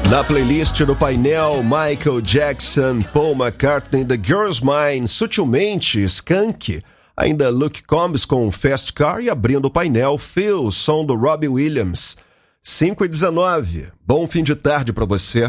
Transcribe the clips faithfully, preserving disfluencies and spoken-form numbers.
Na playlist do painel, Michael Jackson, Paul McCartney, The Girl's Mine, Sutilmente, Skank, ainda Luke Combs com Fast Car e abrindo o painel, Phil, som do Robbie Williams. cinco e dezenove, bom fim de tarde para você.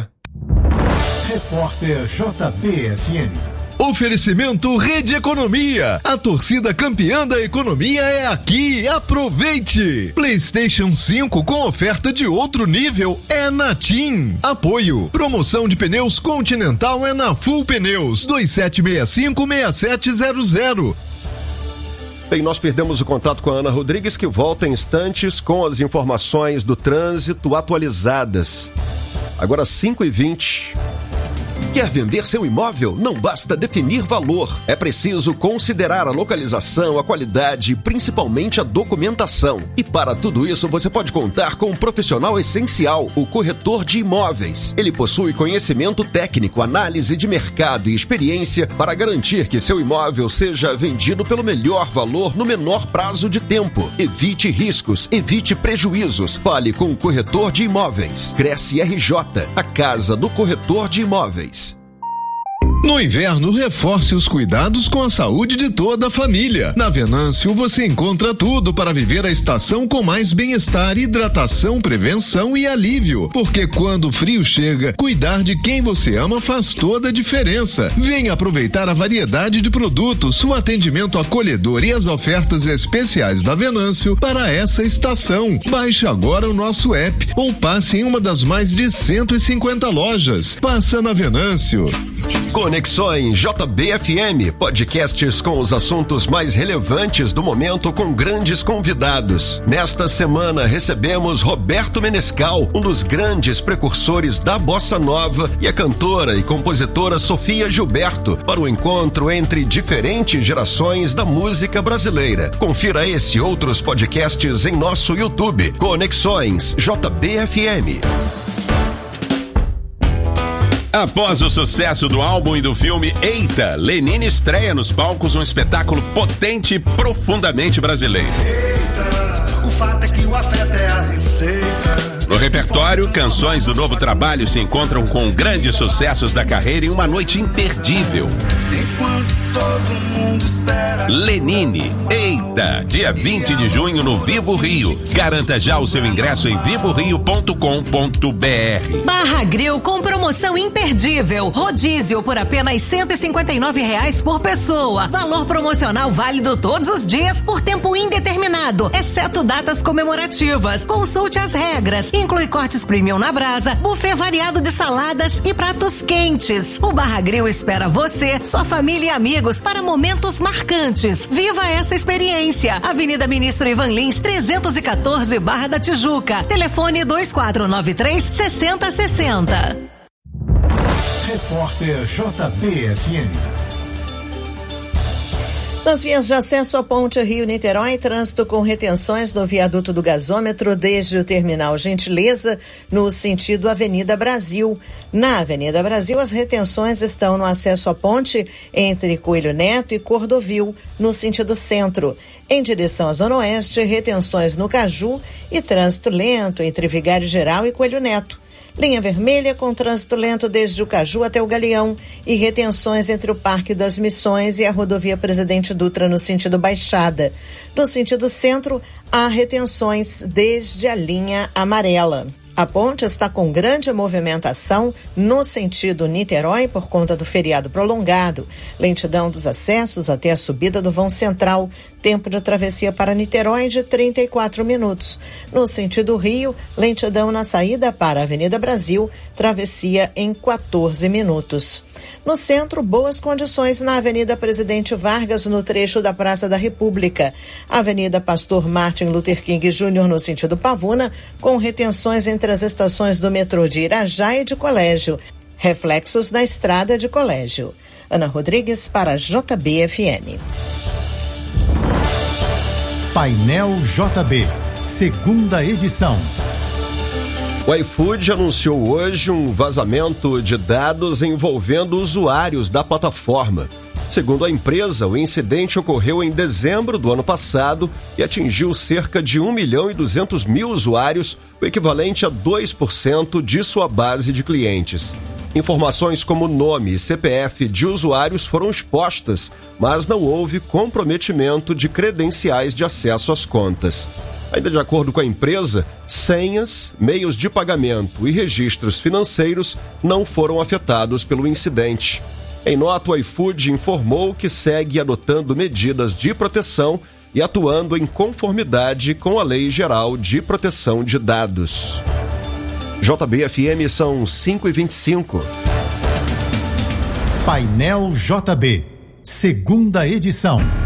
Repórter J B F M. Oferecimento Rede Economia. A torcida campeã da economia é aqui. Aproveite! PlayStation cinco com oferta de outro nível é na TIM. Apoio. Promoção de pneus Continental é na Full Pneus. dois sete seis cinco, seis sete zero zero. Bem, nós perdemos o contato com a Ana Rodrigues, que volta em instantes com as informações do trânsito atualizadas. Agora cinco e vinte. Quer vender seu imóvel? Não basta definir valor. É preciso considerar a localização, a qualidade e principalmente a documentação. E para tudo isso, você pode contar com um profissional essencial, o corretor de imóveis. Ele possui conhecimento técnico, análise de mercado e experiência para garantir que seu imóvel seja vendido pelo melhor valor no menor prazo de tempo. Evite riscos, evite prejuízos. Fale com o corretor de imóveis. Cresce R J, a casa do corretor de imóveis. No inverno, reforce os cuidados com a saúde de toda a família. Na Venâncio, você encontra tudo para viver a estação com mais bem-estar, hidratação, prevenção e alívio. Porque quando o frio chega, cuidar de quem você ama faz toda a diferença. Venha aproveitar a variedade de produtos, o atendimento acolhedor e as ofertas especiais da Venâncio para essa estação. Baixe agora o nosso app ou passe em uma das mais de cento e cinquenta lojas. Passa na Venâncio. Conexões J B F M, podcasts com os assuntos mais relevantes do momento com grandes convidados. Nesta semana recebemos Roberto Menescal, um dos grandes precursores da bossa nova, e a cantora e compositora Sofia Gilberto, para o encontro entre diferentes gerações da música brasileira. Confira esse e outros podcasts em nosso YouTube. Conexões J B F M. Após o sucesso do álbum e do filme Eita, Lenine estreia nos palcos um espetáculo potente e profundamente brasileiro. Eita, o fato é que o afeto é a receita. No repertório, canções do novo trabalho se encontram com grandes sucessos da carreira em uma noite imperdível. Enquanto todo mundo espera. Lenine, Eita, dia vinte de junho no Vivo Rio. Garanta já o seu ingresso em vivo rio ponto com ponto b r. Barra Grill com promoção imperdível. Rodízio por apenas cento e cinquenta e nove reais por pessoa. Valor promocional válido todos os dias por tempo indeterminado, exceto datas comemorativas. Consulte as regras. Inclui cortes premium na brasa, buffet variado de saladas e pratos quentes. O Barra Grill espera você, sua família e amigos para momentos marcantes. Viva essa experiência. Avenida Ministro Ivan Lins, trezentos e quatorze, Barra da Tijuca. Telefone dois quatro nove três, seis zero seis zero. Repórter J B F M. Nas vias de acesso à Ponte Rio-Niterói, trânsito com retenções no viaduto do gasômetro desde o terminal Gentileza, no sentido Avenida Brasil. Na Avenida Brasil, as retenções estão no acesso à ponte entre Coelho Neto e Cordovil, no sentido centro. Em direção à Zona Oeste, retenções no Caju e trânsito lento entre Vigário Geral e Coelho Neto. Linha vermelha com trânsito lento desde o Caju até o Galeão e retenções entre o Parque das Missões e a rodovia Presidente Dutra no sentido Baixada. No sentido centro, há retenções desde a linha amarela. A ponte está com grande movimentação no sentido Niterói por conta do feriado prolongado. Lentidão dos acessos até a subida do vão central. Tempo de travessia para Niterói de trinta e quatro minutos. No sentido Rio, lentidão na saída para a Avenida Brasil, travessia em quatorze minutos. No centro, boas condições na Avenida Presidente Vargas, no trecho da Praça da República. Avenida Pastor Martin Luther King Júnior no sentido Pavuna, com retenções entre as estações do metrô de Irajá e de Colégio. Reflexos da estrada de Colégio. Ana Rodrigues para J B F M. Painel J B, segunda edição. O iFood anunciou hoje um vazamento de dados envolvendo usuários da plataforma. Segundo a empresa, o incidente ocorreu em dezembro do ano passado e atingiu cerca de um milhão e duzentos mil usuários, o equivalente a dois por cento de sua base de clientes. Informações como nome e C P F de usuários foram expostas, mas não houve comprometimento de credenciais de acesso às contas. Ainda de acordo com a empresa, senhas, meios de pagamento e registros financeiros não foram afetados pelo incidente. Em nota, o iFood informou que segue adotando medidas de proteção e atuando em conformidade com a Lei Geral de Proteção de Dados. J B F M são cinco e vinte e cinco. Painel J B, segunda edição.